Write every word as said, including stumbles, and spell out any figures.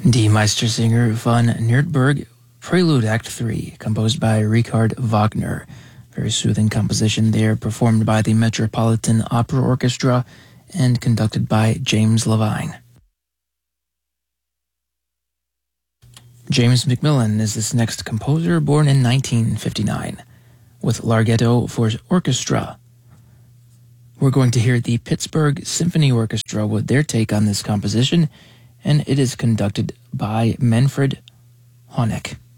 Die Meistersinger von Nürnberg, Prelude Act three, composed by Richard Wagner. Very soothing composition there, performed by the Metropolitan Opera Orchestra and conducted by James Levine. James Macmillan is this next composer, born in nineteen fifty-nine, with Larghetto for Orchestra. We're going to hear the Pittsburgh Symphony Orchestra with their take on this composition, and it is conducted by Manfred Honeck.